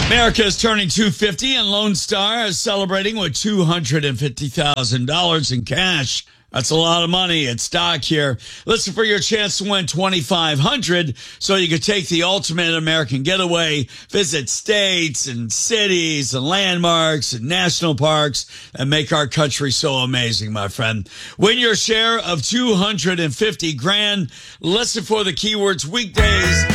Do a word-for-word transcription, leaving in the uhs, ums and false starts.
America is turning two hundred fifty and Lone Star is celebrating with two hundred fifty thousand dollars in cash. That's a lot of money at stock here. Listen for your chance to win twenty-five hundred dollars so you can take the ultimate American getaway, visit states and cities and landmarks and national parks and make our country so amazing, my friend. Win your share of two hundred fifty grand. Listen for the keywords weekdays